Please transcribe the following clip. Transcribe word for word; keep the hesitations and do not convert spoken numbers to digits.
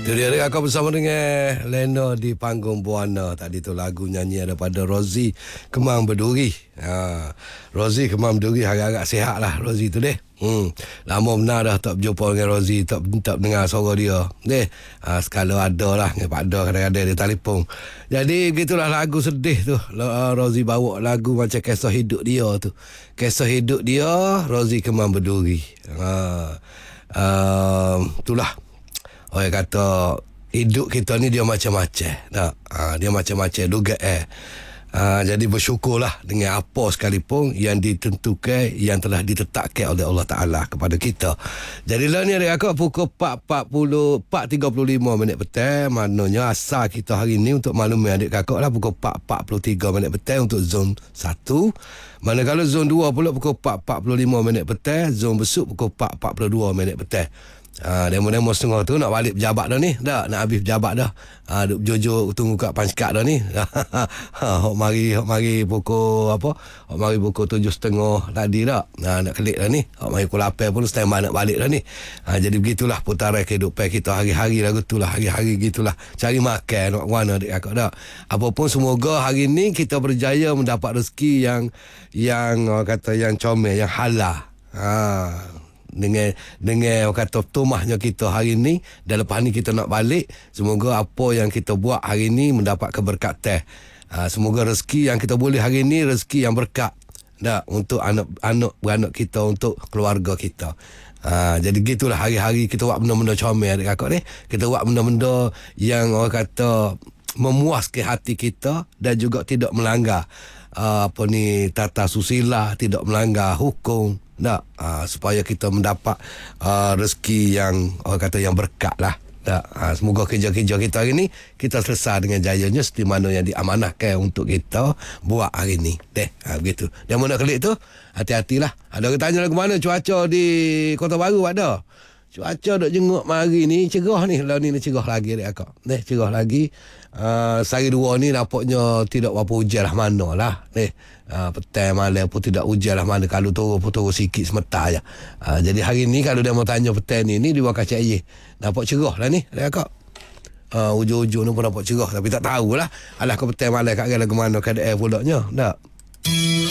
Itu dia aku bersama dengan Leno di panggung Buana. Tadi tu lagu nyanyi daripada Rozi Kemang Berduri. Ha, Rozi Kemang Berduri agak-agak sihat lah Rozi tu deh. Hmm, lama benar dah tak berjumpa dengan Rozi, tak tak dengar suara dia. Deh, ha, sekala ada lah dengan Pak Da kadang-kadang dia telefon. Jadi begitulah lagu sedih tu. Rozi bawa lagu macam kisah hidup dia tu. Kisah hidup dia Rozi Kemang Berduri. Ha, uh, itulah. Orang kata hidup kita ni dia macam-macam tak? Ha, dia macam-macam juga eh. Ha, jadi bersyukurlah dengan apa sekalipun yang ditentukan, yang telah ditetapkan oleh Allah Ta'ala kepada kita. Jadi lah ni adik akak pukul empat tiga puluh lima minit petang. Maknanya asal kita hari ni untuk maklumi adik kakak lah pukul empat empat puluh tiga minit petang untuk zon satu. Manakala zon dua pula pukul empat empat puluh lima minit petang. Zon besuk pukul empat empat puluh dua minit petang. Ha, demo-demo setengah tu nak balik pejabat dah ni. Dah nak habis pejabat dah. Ha, duk jojo tunggu kat Pansekat dah ni. Ha, hok mari hok mari pukul apa? Hok mari pukul tujuh setengah tadi dah. Ha, nak kelik dah ni. Hok mari pukul lapan pun standby nak balik dah ni. Ha, jadi begitulah putaran kehidupan kita hari-hari lah gitulah. Hari-hari gitulah. Cari makan nak mana adik kakak dah. Apapun semoga hari ni kita berjaya mendapat rezeki yang yang orang kata yang comel, yang halal. Ha, dengan dengan orang kata tumahnya kita hari ni dan lepas ni kita nak balik, semoga apa yang kita buat hari ni mendapat keberkatan. Ha, semoga rezeki yang kita boleh hari ni rezeki yang berkat dah untuk anak-anak beranak kita, untuk keluarga kita. Ha, jadi gitulah hari-hari kita buat benda-benda comel adik kakak ni. Kita buat benda-benda yang orang kata memuaskan hati kita dan juga tidak melanggar uh, apa ni tata susila, tidak melanggar hukum. Tak, uh, supaya kita mendapat uh, rezeki yang orang kata yang berkat lah. Tak, uh, semoga kerja-kerja kita hari ni kita selesai dengan jayanya seperti mana yang diamanahkan untuk kita buat hari ni. Deh, uh, begitu. Dan mana kelik tu, hati-hatilah. Ada orang tanya lagu mana cuaca di Kota Baru ada. Cuaca duk jenguk mari ni cerah ni. Lah ni cerah lagi dek akak. Deh, cerah lagi. Uh, sehari dua ni nampaknya tidak apa hujan lah mana lah. Deh, uh, petang malam pun tidak hujan lah mana. Kalau turun pun turun sikit semetar je. Uh, jadi hari ni kalau dia mau tanya petang ni, ni di Wakacak Ye. Nampak cerah lah ni dek akak. Uh, ujung-ujung ni pun nampak cerah. Tapi tak tahulah. Alah ke petang malam kat lagu mana keadaan pulaknya. Tak.